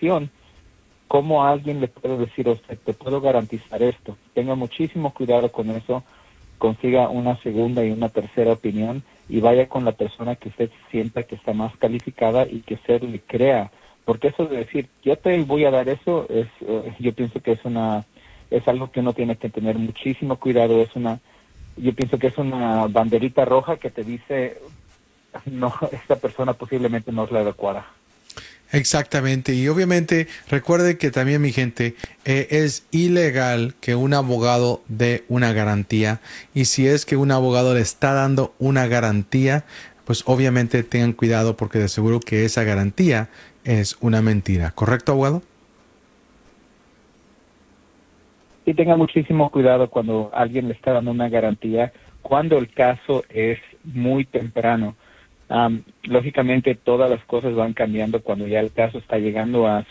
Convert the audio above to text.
situación, ¿cómo alguien le puede decir a usted, te puedo garantizar esto? Tenga muchísimo cuidado con eso, consiga una segunda y una tercera opinión y vaya con la persona que usted sienta que está más calificada y que usted le crea. Porque eso de decir, yo te voy a dar eso, yo pienso que es algo que uno tiene que tener muchísimo cuidado. Yo pienso que es una banderita roja que te dice, no, esta persona posiblemente no es la adecuada. Exactamente, y obviamente recuerde que también mi gente es ilegal que un abogado dé una garantía, y si es que un abogado le está dando una garantía, pues obviamente tengan cuidado porque de seguro que esa garantía es una mentira, ¿correcto, abogado? Y tenga muchísimo cuidado cuando alguien le está dando una garantía, cuando el caso es muy temprano. Lógicamente todas las cosas van cambiando cuando ya el caso está llegando a